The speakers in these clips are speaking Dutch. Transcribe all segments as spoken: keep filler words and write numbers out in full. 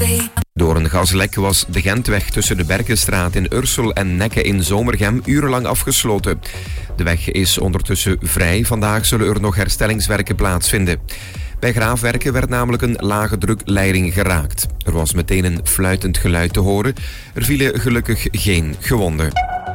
Door een gaslek was de Gentweg tussen de Berkenstraat in Ursel en Nekke in Zomergem urenlang afgesloten. De weg is ondertussen vrij. Vandaag zullen er nog herstellingswerken plaatsvinden. Bij graafwerken werd namelijk een lage drukleiding geraakt. Er was meteen een fluitend geluid te horen. Er vielen gelukkig geen gewonden.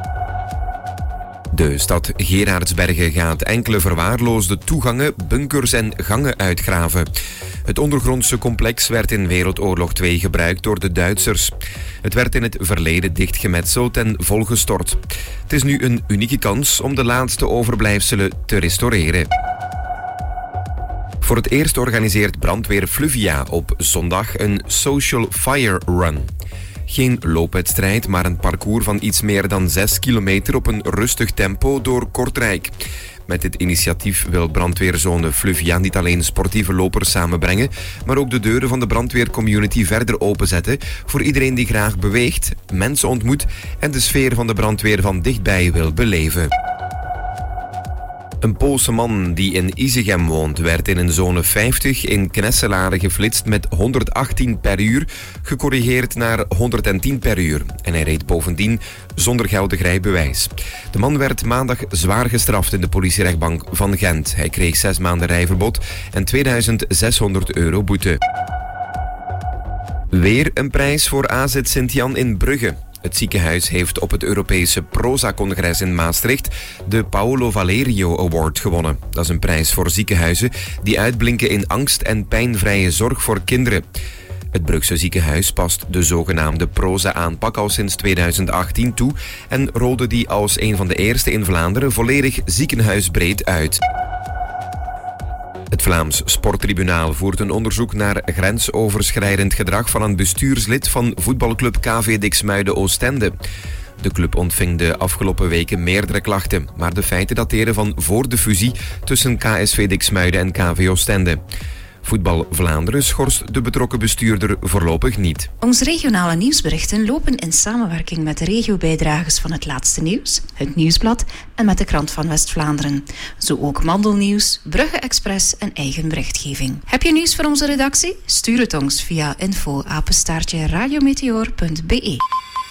De stad Geraardsbergen gaat enkele verwaarloosde toegangen, bunkers en gangen uitgraven. Het ondergrondse complex werd in Wereldoorlog twee gebruikt door de Duitsers. Het werd in het verleden dichtgemetseld en volgestort. Het is nu een unieke kans om de laatste overblijfselen te restaureren. Voor het eerst organiseert brandweer Fluvia op zondag een Social Fire Run. Geen loopwedstrijd, maar een parcours van iets meer dan zes kilometer op een rustig tempo door Kortrijk. Met dit initiatief wil brandweerzone Fluvia niet alleen sportieve lopers samenbrengen, maar ook de deuren van de brandweercommunity verder openzetten voor iedereen die graag beweegt, mensen ontmoet en de sfeer van de brandweer van dichtbij wil beleven. Een Poolse man die in Isegem woont, werd in een zone vijftig in Knesselare geflitst met honderdachttien per uur, gecorrigeerd naar honderdtien per uur. En hij reed bovendien zonder geldig rijbewijs. De man werd maandag zwaar gestraft in de politierechtbank van Gent. Hij kreeg zes maanden rijverbod en tweeduizend zeshonderd euro boete. Weer een prijs voor A Z Sint-Jan in Brugge. Het ziekenhuis heeft op het Europese Proza-congres in Maastricht de Paolo Valerio Award gewonnen. Dat is een prijs voor ziekenhuizen die uitblinken in angst- en pijnvrije zorg voor kinderen. Het Brugse ziekenhuis past de zogenaamde Proza-aanpak al sinds tweeduizend achttien toe en rolde die als een van de eerste in Vlaanderen volledig ziekenhuisbreed uit. Het Vlaams Sporttribunaal voert een onderzoek naar grensoverschrijdend gedrag van een bestuurslid van voetbalclub K V Diksmuide Oostende. De club ontving de afgelopen weken meerdere klachten, maar de feiten dateren van voor de fusie tussen K S V Diksmuide en K V Oostende. Voetbal Vlaanderen schorst de betrokken bestuurder voorlopig niet. Onze regionale nieuwsberichten lopen in samenwerking met de regiobijdragers van Het Laatste Nieuws, Het Nieuwsblad en met de Krant van West-Vlaanderen. Zo ook Mandelnieuws, Brugge Express en eigen berichtgeving. Heb je nieuws voor onze redactie? Stuur het ons via info apenstaartje radiometeor punt b e.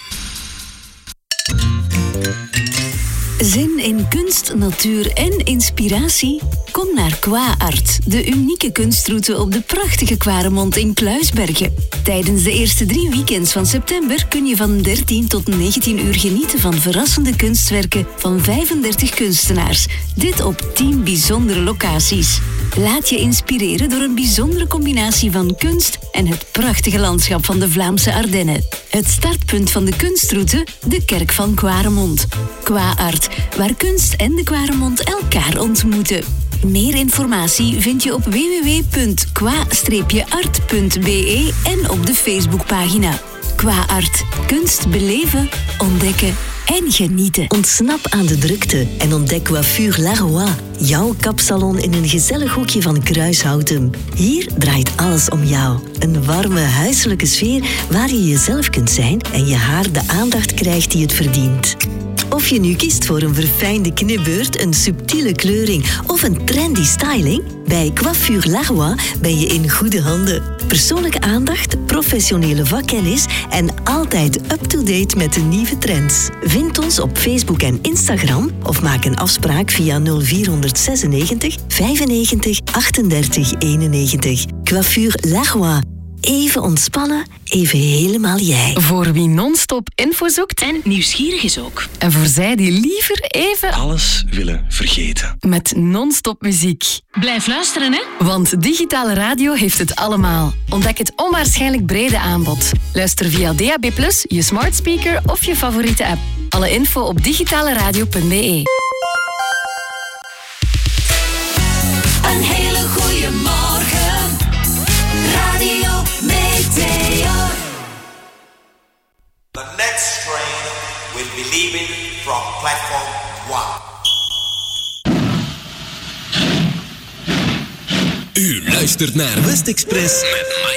Zin in kunst, natuur en inspiratie? Kom naar Qua Art, de unieke kunstroute op de prachtige Kwaremond in Kluisbergen. Tijdens de eerste drie weekends van september kun je van dertien tot negentien uur genieten van verrassende kunstwerken van vijfendertig kunstenaars. Dit op tien bijzondere locaties. Laat je inspireren door een bijzondere combinatie van kunst en het prachtige landschap van de Vlaamse Ardennen. Het startpunt van de kunstroute, de Kerk van Kwaremond. Qua Art, waar kunst en de Kwaremond elkaar ontmoeten. Meer informatie vind je op w w w punt qua art punt b e en op de Facebookpagina. Qua Art. Kunst beleven, ontdekken en genieten. Ontsnap aan de drukte en ontdek Coiffure Laroy. Jouw kapsalon in een gezellig hoekje van Kruishouten. Hier draait alles om jou. Een warme, huiselijke sfeer waar je jezelf kunt zijn en je haar de aandacht krijgt die het verdient. Of je nu kiest voor een verfijnde knipbeurt, een subtiele kleuring of een trendy styling, bij Coiffure Laroy ben je in goede handen. Persoonlijke aandacht, professionele vakkennis en altijd up-to-date met de nieuwe trends. Vind ons op Facebook en Instagram of maak een afspraak via nul vier zesennegentig vijfennegentig achtendertig eenennegentig. Coiffure Laroy. Even ontspannen, even helemaal jij. Voor wie non-stop info zoekt en nieuwsgierig is ook. En voor zij die liever even alles willen vergeten. Met non-stop muziek. Blijf luisteren, hè? Want digitale radio heeft het allemaal. Ontdek het onwaarschijnlijk brede aanbod. Luister via D A B plus, je smart speaker of je favoriete app. Alle info op digitaleradio punt b e. Een hele goede morgen. Radio Meteor. The next train will be leaving from platform one. U luistert naar West Express met